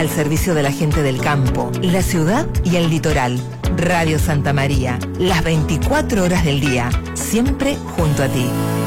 al servicio de la gente del campo, la ciudad y el litoral. Radio Santa María, las 24 horas del día, siempre junto a ti.